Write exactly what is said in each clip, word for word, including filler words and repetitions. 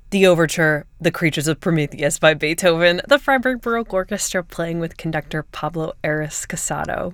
The Overture, The Creatures of Prometheus by Beethoven, the Freiburg Baroque Orchestra playing with conductor Pablo Ares Casado.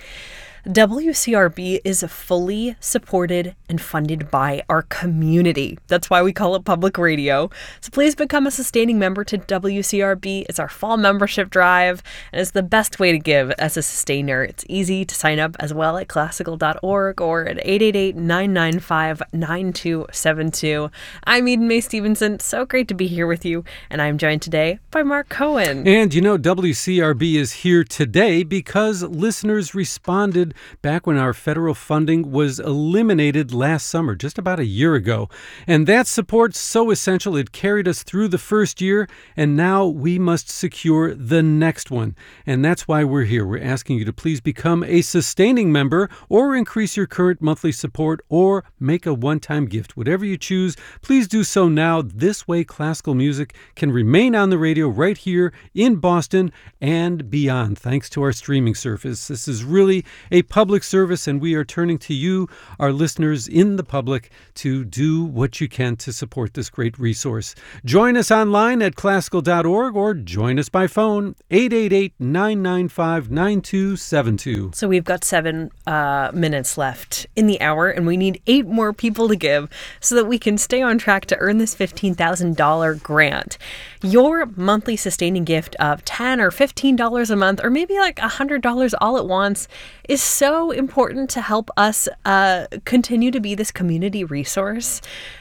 W C R B is fully supported and funded by our community. That's why we call it public radio. So please become a sustaining member to W C R B. It's our fall membership drive, and it's the best way to give as a sustainer. It's easy to sign up as well at classical dot org or at eight eight eight, nine nine five, nine two seven two. I'm Eden Mae Stevenson. So great to be here with you, and I'm joined today by Mark Cohen. And you know, W C R B is here today because listeners responded back when our federal funding was eliminated last summer, just about a year ago. And that support's so essential, it carried us through the first year, and now we must secure the next one. And that's why we're here. We're asking you to please become a sustaining member or increase your current monthly support or make a one-time gift. Whatever you choose, please do so now. This way, classical music can remain on the radio right here in Boston and beyond, thanks to our streaming service. This is really a public service, and we are turning to you, our listeners in the public, to do what you can to support this great resource. Join us online at classical dot org or join us by phone, eight eight eight, nine nine five, nine two seven two. So we've got seven uh, minutes left in the hour, and we need eight more people to give so that we can stay on track to earn this fifteen thousand dollars grant. Your monthly sustaining gift of ten dollars or fifteen dollars a month, or maybe like one hundred dollars all at once, is so important to help us uh, continue to be this community resource.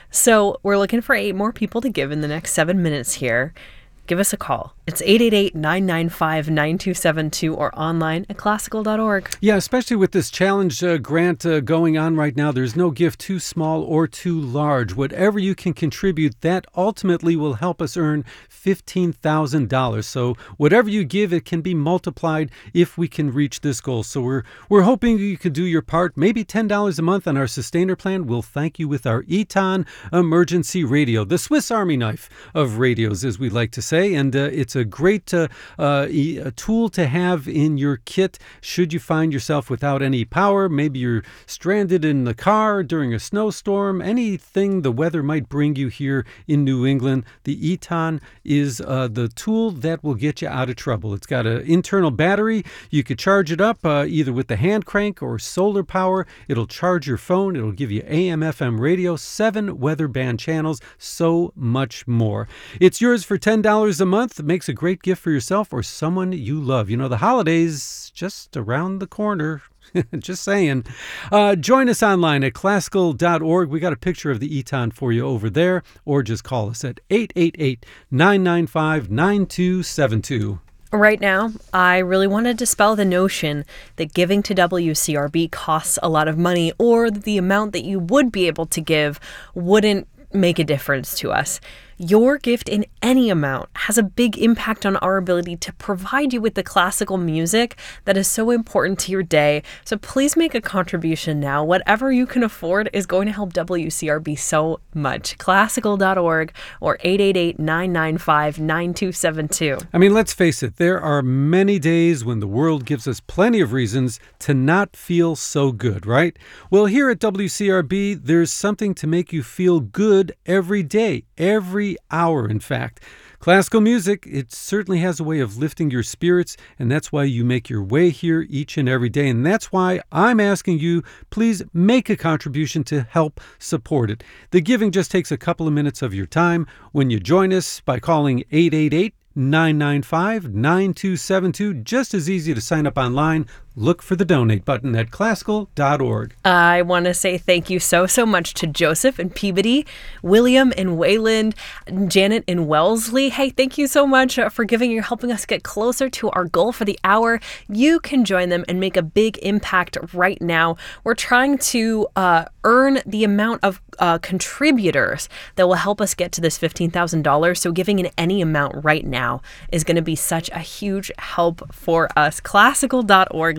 So we're looking for eight more people to give in the next seven minutes here. Give us a call. It's eight eight eight, nine nine five, nine two seven two or online at classical dot org. Yeah, especially with this challenge uh, grant uh, going on right now, there's no gift too small or too large. Whatever you can contribute, that ultimately will help us earn fifteen thousand dollars. So whatever you give, it can be multiplied if we can reach this goal. So we're we're hoping you can do your part. Maybe ten dollars a month on our sustainer plan. We'll thank you with our Eton emergency radio, the Swiss Army knife of radios, as we like to say. And uh, it's a great uh, uh, e- a tool to have in your kit should you find yourself without any power. Maybe you're stranded in the car during a snowstorm, anything the weather might bring you here in New England. The Eton is uh, the tool that will get you out of trouble. It's got an internal battery. You could charge it up uh, either with the hand crank or solar power. It'll charge your phone. It'll give you A M F M radio, seven weather band channels, so much more. It's yours for ten dollars a month. It makes a great gift for yourself or someone you love. You know, the holidays just around the corner. Just saying. Uh, join us online at classical dot org. We got a picture of the Eton for you over there, or just call us at eight eight eight, nine nine five, nine two seven two. Right now, I really want to dispel the notion that giving to W C R B costs a lot of money, or that the amount that you would be able to give wouldn't make a difference to us. Your gift in any amount has a big impact on our ability to provide you with the classical music that is so important to your day. So please make a contribution now. Whatever you can afford is going to help W C R B so much. classical dot org or eight eight eight, nine nine five, nine two seven two. I mean, let's face it, there are many days when the world gives us plenty of reasons to not feel so good, right? Well, here at W C R B, there's something to make you feel good every day, every hour, in fact. Classical music, it certainly has a way of lifting your spirits, and that's why you make your way here each and every day. And that's why I'm asking you, please make a contribution to help support it. The giving just takes a couple of minutes of your time when you join us by calling eight eight eight, nine nine five, nine two seven two. Just as easy to sign up online. Look for the donate button at classical dot org. I want to say thank you so, so much to Joseph and Peabody, William and Wayland, Janet and Wellesley. Hey, thank you so much for giving and helping us get closer to our goal for the hour. You can join them and make a big impact right now. We're trying to uh, earn the amount of uh, contributors that will help us get to this fifteen thousand dollars. So giving in any amount right now is going to be such a huge help for us. classical dot org.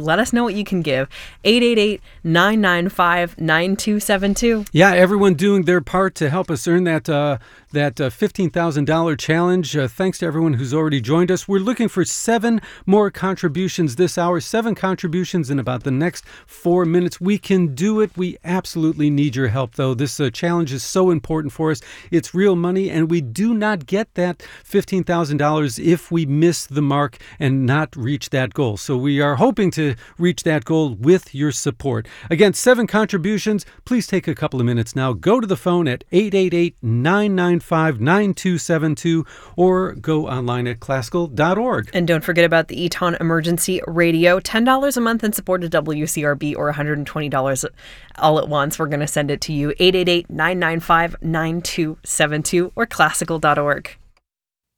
Let us know what you can give. eight eight eight, nine nine five, nine two seven two. Yeah, everyone doing their part to help us earn that uh, that uh, fifteen thousand dollars challenge. Uh, thanks to everyone who's already joined us. We're looking for seven more contributions this hour, seven contributions in about the next four minutes. We can do it. We absolutely need your help, though. This uh, challenge is so important for us. It's real money, and we do not get that fifteen thousand dollars if we miss the mark and not reach that goal. So we are hoping to reach that goal with your support. Again, seven contributions. Please take a couple of minutes now. Go to the phone at eight eight eight, nine nine five, nine two seven two or go online at classical dot org. And don't forget about the Eton Emergency Radio. ten dollars a month in support of W C R B or one hundred twenty dollars all at once. We're going to send it to you. eight eight eight, nine nine five, nine two seven two or classical dot org.